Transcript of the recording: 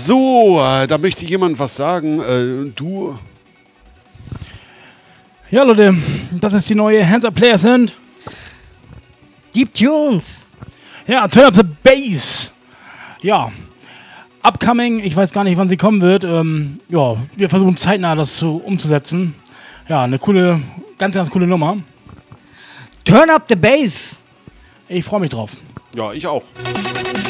So, da möchte jemand was sagen. Du. Ja, Leute, das ist die neue Hands Up Player Sind. Deep Tunes. Ja, Turn Up the Bass. Ja, upcoming, ich weiß gar nicht, wann sie kommen wird. Ja, wir versuchen zeitnah das umzusetzen. Ja, eine coole, ganz, ganz coole Nummer. Turn Up the Bass. Ich freue mich drauf. Ja, ich auch.